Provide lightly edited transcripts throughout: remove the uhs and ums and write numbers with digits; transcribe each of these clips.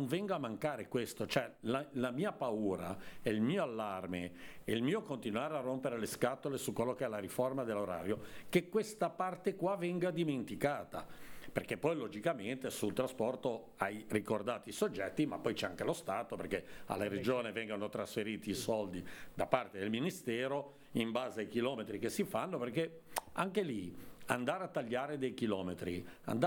venga a mancare questo, cioè la mia paura e il mio allarme e il mio continuare a rompere le scatole su quello che è la riforma dell'orario, che questa parte qua venga dimenticata, perché poi logicamente sul trasporto hai ricordato i soggetti, ma poi c'è anche lo Stato, perché alla regione vengono trasferiti i soldi da parte del Ministero in base ai chilometri che si fanno, perché anche lì andare a tagliare dei chilometri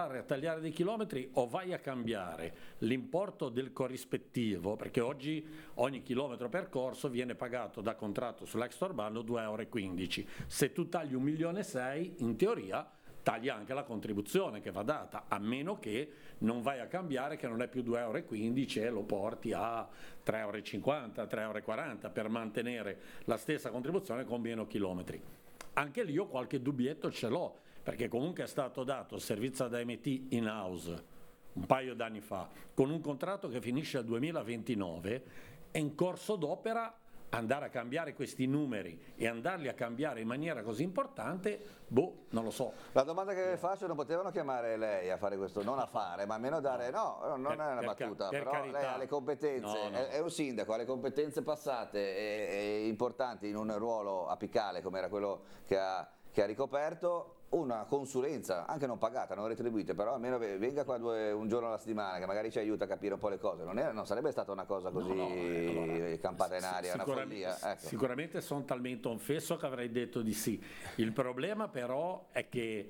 o vai a cambiare l'importo del corrispettivo, perché oggi ogni chilometro percorso viene pagato da contratto sull'extraurbano 2,15 €. Se tu tagli 1,6 milioni, in teoria tagli anche la contribuzione che va data, a meno che non vai a cambiare, che non è più 2,15 € e lo porti a 3,50 €, 3,40 € per mantenere la stessa contribuzione con meno chilometri. Anche lì io qualche dubbietto ce l'ho, perché comunque è stato dato il servizio ad AMT in house un paio d'anni fa, con un contratto che finisce al 2029, e in corso d'opera andare a cambiare questi numeri e andarli a cambiare in maniera così importante, non lo so. La domanda che faccio: non potevano chiamare lei a fare questo, non a fare, ma almeno dare, non è una battuta, però carità. lei ha le competenze, è un sindaco, ha le competenze passate e importanti in un ruolo apicale come era quello che ha ricoperto, una consulenza, anche non pagata, non retribuita, però almeno venga qua un giorno alla settimana, che magari ci aiuta a capire un po' le cose. Non sarebbe stata una cosa così campata in aria, una follia. Ecco. Sicuramente sono talmente onfesso che avrei detto di sì. Il problema però è che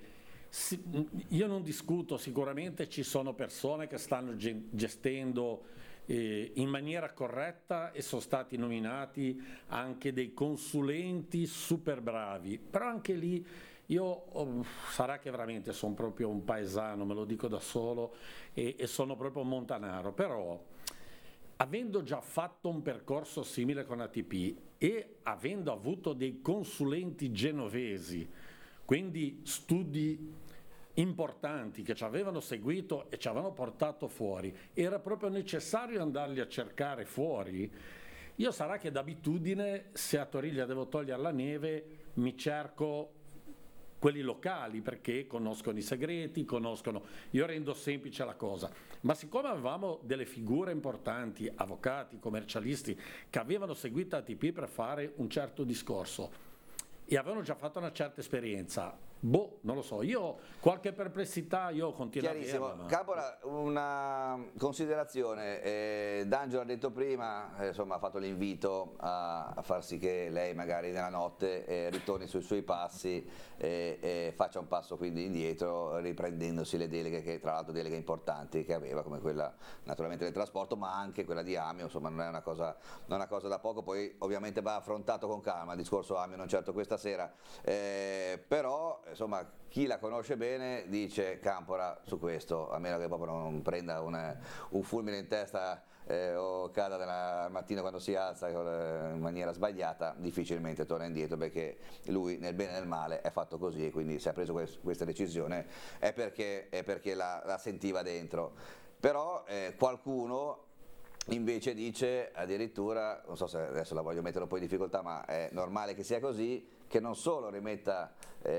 io non discuto, sicuramente ci sono persone che stanno gestendo in maniera corretta e sono stati nominati anche dei consulenti super bravi, però anche lì sarà che veramente sono proprio un paesano, me lo dico da solo, e sono proprio un montanaro, però avendo già fatto un percorso simile con ATP e avendo avuto dei consulenti genovesi, quindi studi importanti che ci avevano seguito e ci avevano portato fuori, era proprio necessario andarli a cercare fuori. Io sarà che d'abitudine, se a Toriglia devo togliere la neve, mi cerco quelli locali, perché conoscono i segreti, io rendo semplice la cosa, ma siccome avevamo delle figure importanti, avvocati, commercialisti, che avevano seguito ATP per fare un certo discorso e avevano già fatto una certa esperienza, non lo so, io qualche perplessità continuo a averla. Capora, una considerazione, D'Angelo ha detto prima, insomma ha fatto l'invito a far sì che lei magari nella notte ritorni sui suoi passi e faccia un passo quindi indietro, riprendendosi le deleghe, che tra l'altro deleghe importanti che aveva, come quella naturalmente del trasporto, ma anche quella di Amio, insomma non è una cosa da poco. Poi ovviamente va affrontato con calma il discorso Amio, non certo questa sera, però insomma chi la conosce bene dice: Campora su questo, a meno che proprio non prenda un fulmine in testa o cada al mattino quando si alza in maniera sbagliata, difficilmente torna indietro, perché lui nel bene e nel male è fatto così, e quindi se ha preso questa decisione è perché la sentiva dentro. Però qualcuno invece dice addirittura, non so se adesso la voglio mettere un po' in difficoltà, ma è normale che sia così, che non solo rimetta,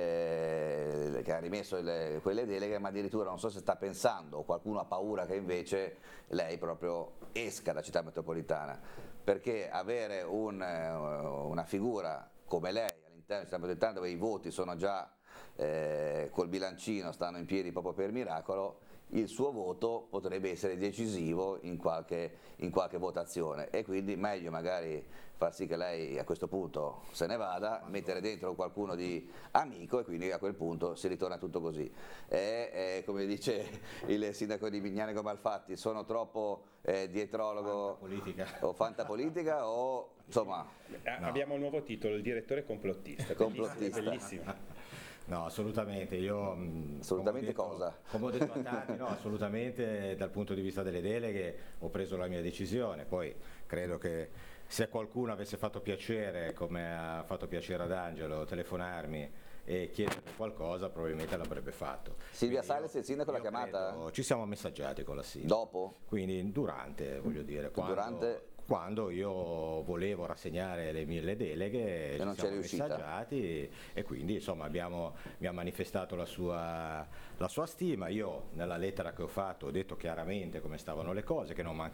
che ha rimesso quelle deleghe, ma addirittura non so se sta pensando, o qualcuno ha paura che invece lei proprio esca da Città Metropolitana, perché avere una figura come lei all'interno di Città Metropolitana, dove i voti sono già col bilancino, stanno in piedi proprio per miracolo, il suo voto potrebbe essere decisivo in qualche votazione, e quindi meglio magari far sì che lei a questo punto se ne vada, mettere dentro qualcuno di amico, e quindi a quel punto si ritorna tutto così. Come dice il sindaco di Vignane Malfatti, sono troppo dietrologo o fantapolitica o insomma... Abbiamo un nuovo titolo, il direttore complottista. Bellissimo. No, assolutamente, assolutamente cosa? Come ho detto a tanti, no, assolutamente dal punto di vista delle deleghe ho preso la mia decisione, poi credo che se qualcuno avesse fatto piacere, come ha fatto piacere ad Angelo, telefonarmi e chiedere qualcosa, probabilmente l'avrebbe fatto. Silvia Sales, il sindaco, l'ha chiamata? Ci siamo messaggiati con la Silvia. Dopo? Quindi durante, voglio dire, quando io volevo rassegnare le deleghe, ci siamo messaggiati, e quindi insomma mi ha manifestato la sua stima. Io nella lettera che ho fatto ho detto chiaramente come stavano le cose, che non